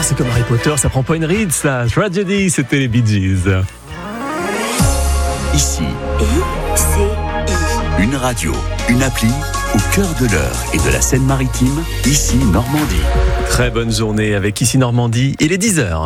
c'est comme Harry Potter, ça prend pas une ride, ça. Tragedy, c'était les Bee Gees. Ici, ICI. une radio, une appli, au cœur de l'Eure et de la Seine-Maritime, ici Normandie. Très bonne journée avec Ici Normandie, il est 10h.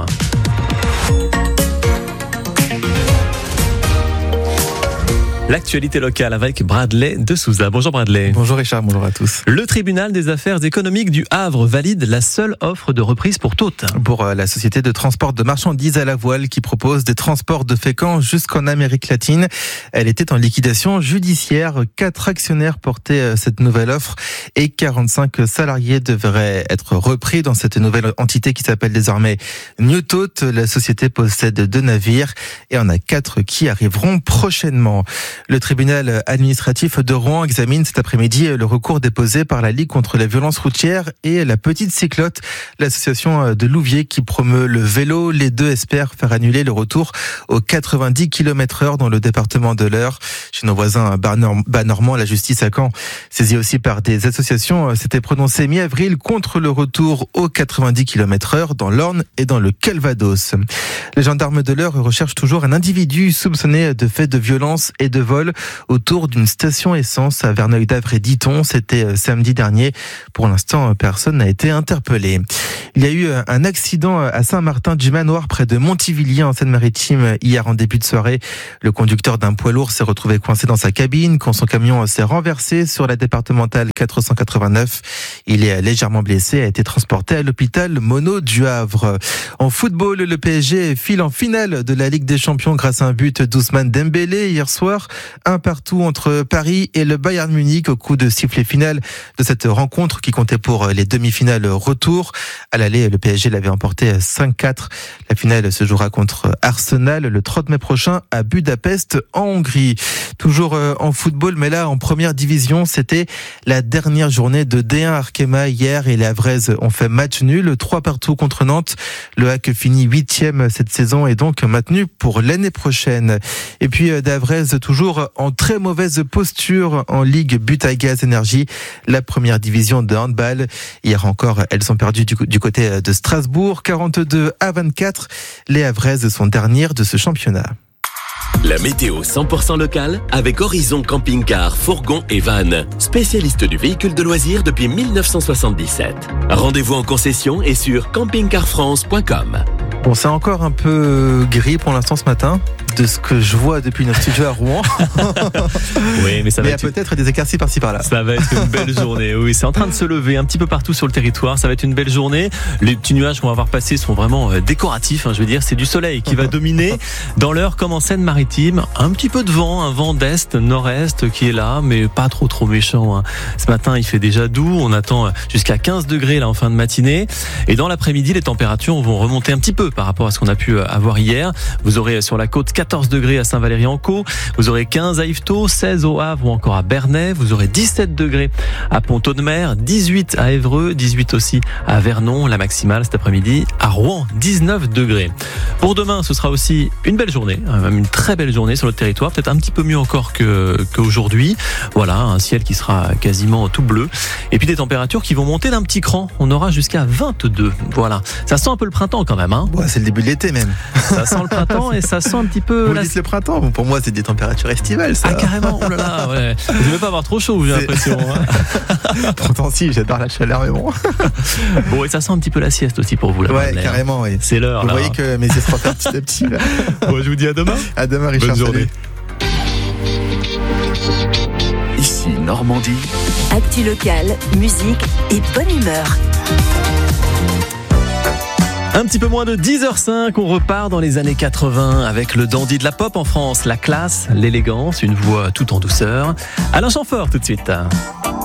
L'actualité locale avec Bradley de Souza. Bonjour Bradley. Bonjour Richard, bonjour à tous. Le tribunal des affaires économiques du Havre valide la seule offre de reprise pour toutes. Pour la société de transport de marchandises à la voile qui propose des transports de Fécamp jusqu'en Amérique latine. Elle était en liquidation judiciaire. 4 actionnaires portaient cette nouvelle offre et 45 salariés devraient être repris dans cette nouvelle entité qui s'appelle désormais Newtote. La société possède 2 navires et en a 4 qui arriveront prochainement. Le tribunal administratif de Rouen examine cet après-midi le recours déposé par la Ligue contre la violence routière et la Petite Cyclotte, l'association de Louviers qui promeut le vélo. Les 2 espèrent faire annuler le retour aux 90 km/h dans le département de l'Eure. Chez nos voisins bas-normands, la justice à Caen, saisie aussi par des associations, s'était prononcée mi-avril contre le retour aux 90 km/h dans l'Orne et dans le Calvados. Les gendarmes de l'Eure recherchent toujours un individu soupçonné de faits de violence et de vol autour d'une station essence à Verneuil-d'Avre et Diton. C'était samedi dernier. Pour l'instant, personne n'a été interpellé. Il y a eu un accident à Saint-Martin-du-Manoir près de Montivilliers en Seine-Maritime hier en début de soirée. Le conducteur d'un poids lourd s'est retrouvé coincé dans sa cabine quand son camion s'est renversé sur la départementale 489. Il est légèrement blessé et a été transporté à l'hôpital Monod du Havre. En football, le PSG file en finale de la Ligue des Champions grâce à un but d'Ousmane Dembélé hier soir. 1-1 entre Paris et le Bayern Munich au coup de sifflet final de cette rencontre qui comptait pour les demi-finales retour. À l'aller, le PSG l'avait emporté 5-4. La finale se jouera contre Arsenal le 30 mai prochain à Budapest en Hongrie. Toujours en football, mais là en première division, c'était la dernière journée de D1 Arkema hier et les Havraises ont fait match nul, 3-3 contre Nantes. Le HAC finit 8e cette saison et donc maintenu pour l'année prochaine. Et puis d'Havraises toujours en très mauvaise posture en Ligue Butagaz Énergie, la première division de handball. Hier encore, elles ont perdu du côté de Strasbourg, 42-24. Les Havraises sont dernières de ce championnat. La météo 100% locale avec Horizon Camping-Car, Fourgon et Van, spécialiste du véhicule de loisirs depuis 1977. Rendez-vous en concession et sur campingcarfrance.com. Bon, c'est encore un peu gris pour l'instant ce matin, de ce que je vois depuis notre studio à Rouen. Oui, mais ça va il y a peut-être des éclaircies par-ci par-là. Ça va être une belle journée. Oui, c'est en train de se lever un petit peu partout sur le territoire. Ça va être une belle journée. Les petits nuages qu'on va voir passer sont vraiment décoratifs. Je veux dire, c'est du soleil qui va dominer dans l'Eure comme en Seine-Maritime. Un petit peu de vent, un vent d'est, nord-est qui est là, mais pas trop méchant. Ce matin, il fait déjà doux. On attend jusqu'à 15 degrés là en fin de matinée. Et dans l'après-midi, les températures vont remonter un petit peu par rapport à ce qu'on a pu avoir hier. Vous aurez sur la côte 14 degrés à Saint-Valery-en-Caux, vous aurez 15 à Yvetot, 16 au Havre ou encore à Bernay, vous aurez 17 degrés à Pont-Audemer, 18 à Évreux, 18 aussi à Vernon, la maximale cet après-midi à Rouen, 19 degrés. Pour demain, ce sera aussi une belle journée, même une très belle journée sur notre territoire, peut-être un petit peu mieux encore qu'aujourd'hui. Voilà, un ciel qui sera quasiment tout bleu et puis des températures qui vont monter d'un petit cran. On aura jusqu'à 22. Voilà, ça sent un peu le printemps quand même. Ouais, c'est le début de l'été même. Ça sent le printemps et ça sent un petit peu... Vous dites le printemps, bon, pour moi c'est des températures estivales ça. Ah carrément, oh là là, ouais. Vous devez pas avoir trop chaud, j'ai l'impression. Pourtant si, j'adore la chaleur mais bon. Bon, et ça sent un petit peu la sieste aussi pour vous là. Ouais, carrément, oui. C'est l'heure. Vous là. voyez que mes yeux se referment petit à petit là. Bon, je vous dis à demain. À demain Richard. Bonne journée. Ici Normandie. Actu locale, musique et bonne humeur. Un petit peu moins de 10h05, on repart dans les années 80 avec le dandy de la pop en France, la classe, l'élégance, une voix tout en douceur. Alain Chamfort tout de suite.